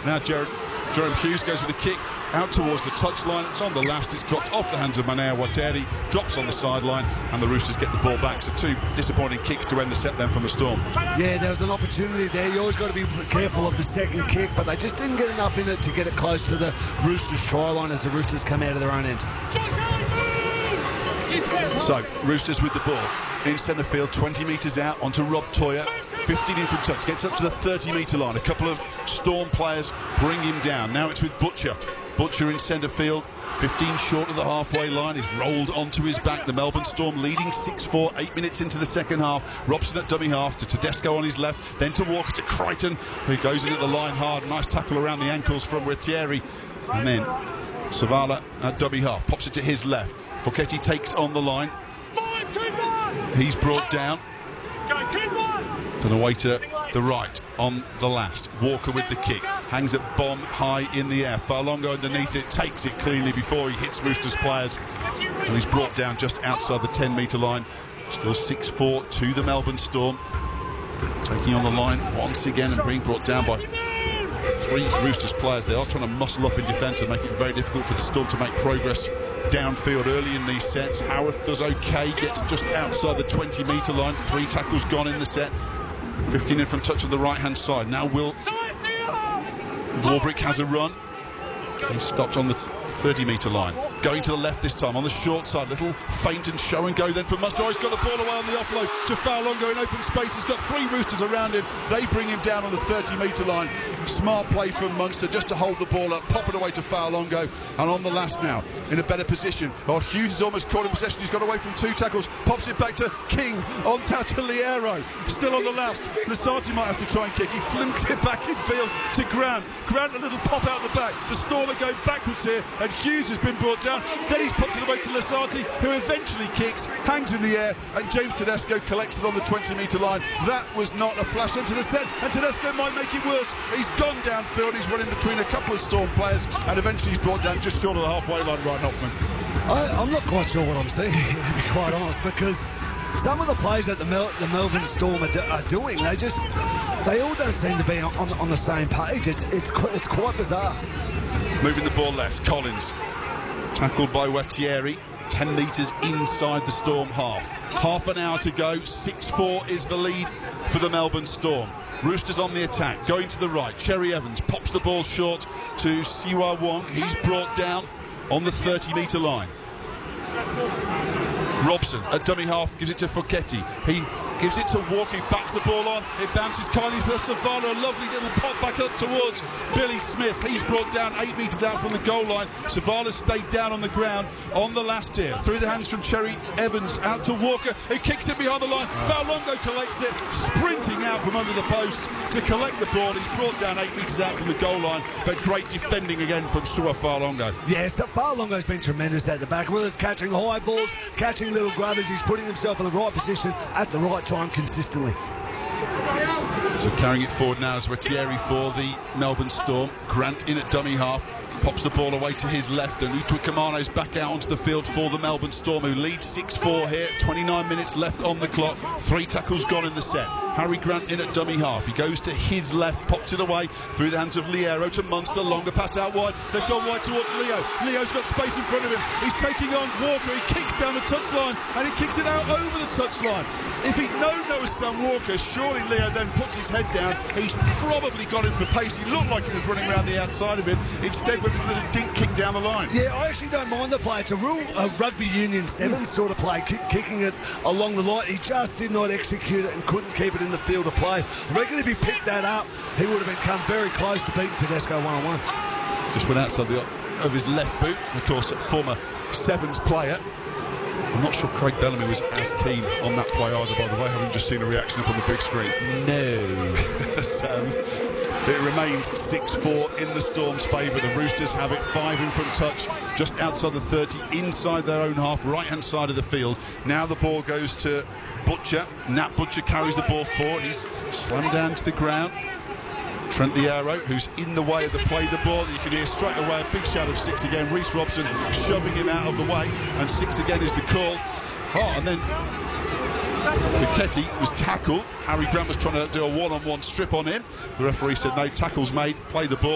Now Jerome Hughes goes with the kick out towards the touchline. It's on the last. It's dropped off the hands of Manea Wateri, drops on the sideline, and the Roosters get the ball back. So two disappointing kicks to end the set then from the Storm. Yeah, there was an opportunity there. You always got to be careful of the second kick, but they just didn't get enough in it to get it close to the Roosters' try line as the Roosters come out of their own end. So, Roosters with the ball in centre field, 20 metres out onto Rob Toyer, 15 in from touch, gets up to the 30-metre line. A couple of Storm players bring him down. Now it's with Butcher. Butcher in centre field, 15 short of the halfway line. He's rolled onto his back. The Melbourne Storm leading 6-4, 8 minutes into the second half. Robson at dummy half to Tedesco on his left, then to Walker to Crichton, who goes in at the line hard. Nice tackle around the ankles from Wateri. And then Savala at dummy half, pops it to his left. Foketi takes on the line. He's brought down. And away to the right on the last. Walker with the kick. Hangs it bomb high in the air. Fa'alogo underneath it. Takes it cleanly before he hits Roosters players. And he's brought down just outside the 10-metre line. Still 6-4 to the Melbourne Storm. Taking on the line once again and being brought down by three Roosters players. They are trying to muscle up in defence and make it very difficult for the Storm to make progress downfield early in these sets. Howarth does okay, gets just outside the 20-metre line. 3 tackles gone in the set. 15 in from touch on the right-hand side. Now Warbrick has a run. He stopped on the 30-metre line. Going to the left this time on the short side. Little feint and show and go then for Munster. He's got the ball away on the offload to Fa'alogo in open space. He's got 3 Roosters around him. They bring him down on the 30-metre line. Smart play from Munster just to hold the ball up, pop it away to Fa'alogo. And on the last now, in a better position. Oh, Hughes is almost caught in possession. He's got away from 2 tackles. Pops it back to King on Tataliero. Still on the last. Lasati might have to try and kick. He flimped it back in field to Grant. Grant a little pop out the back. The Storm are going backwards here, and Hughes has been brought down. Then he's popped it away to Lasati, who eventually kicks, hangs in the air, and James Tedesco collects it on the 20-metre line. That was not a flash into the set, and Tedesco might make it worse. He's gone downfield. He's running between a couple of Storm players, and eventually he's brought down just short of the halfway line. Right, Hoffman. I'm not quite sure what I'm seeing, to be quite honest, because some of the plays that the Melbourne Storm are doing, they all don't seem to be on the same page. It's quite bizarre. Moving the ball left, Collins. Tackled by Wateri, 10 metres inside the Storm half. Half an hour to go, 6-4 is the lead for the Melbourne Storm. Roosters on the attack, going to the right. Cherry Evans pops the ball short to Siwa Wong. He's brought down on the 30-metre line. Robson at dummy half gives it to Foketi. He gives it to Walker, he backs the ball on. It bounces kindly for Savala. A lovely little pop back up towards Billy Smith. He's brought down 8 metres out from the goal line. Savala stayed down on the ground on the last here. Through the hands from Cherry Evans out to Walker, who kicks it behind the line. Fa'alogo collects it, sprinting out from under the post to collect the ball. He's brought down 8 metres out from the goal line, but great defending again from Sua Fa'alogo. Yes, Fa'alongo's been tremendous at the back. Whether it's catching high balls, catching little grubbers, he's putting himself in the right position at the right time consistently. So carrying it forward now is Wateri for the Melbourne Storm. Grant in at dummy half, pops the ball away to his left, and Utwi Kamano's back out onto the field for the Melbourne Storm, who lead 6-4 here. 29 minutes left on the clock. 3 tackles gone in the set. Harry Grant in at dummy half. He goes to his left, pops it away through the hands of Liero to Munster. Longer pass out wide. They've gone wide towards Leo. Leo's got space in front of him. He's taking on Walker. He kicks down the touchline, and he kicks it out over the touchline. If he'd known that was Sam Walker, surely Leo then puts his head down. He's probably got him for pace. He looked like he was running around the outside of him. Instead went for a little dink kick down the line. Yeah, I actually don't mind the play. It's a real rugby union 7 sort of play, kicking it along the line. He just did not execute it and couldn't keep it in the field of play. I reckon if he picked that up, he would have come very close to beating Tedesco 1-on-1. Just went outside of his left boot. Of course, a former Sevens player. I'm not sure Craig Bellamy was as keen on that play either, by the way, having just seen a reaction up on the big screen. No. It remains 6-4 in the Storm's favour. The Roosters have it 5 in from touch, just outside the 30, inside their own half, right-hand side of the field. Now the ball goes to Butcher. Nat Butcher carries the ball forward. He's slammed down to the ground. Trent Liero, who's in the way of the play the ball. You can hear straight away a big shout of 6 again. Reece Robson shoving him out of the way, and 6 again is the call. Oh, and then Foketi was tackled. Harry Grant was trying to do a one-on-one strip on him. The referee said no, tackle's made, play the ball.